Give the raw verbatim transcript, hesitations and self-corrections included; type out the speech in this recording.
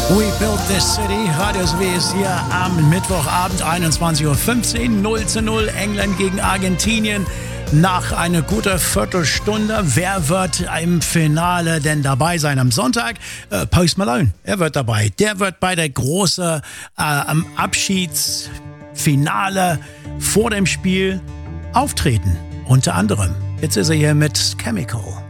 We Built This City, Radio S W ist hier am Mittwochabend, einundzwanzig Uhr fünfzehn, null zu null, England gegen Argentinien. Nach einer guten Viertelstunde, wer wird im Finale denn dabei sein am Sonntag? Äh, Post Malone, er wird dabei. Der wird bei der großen äh, Abschiedsfinale vor dem Spiel auftreten, unter anderem. Jetzt ist er hier mit Chemical.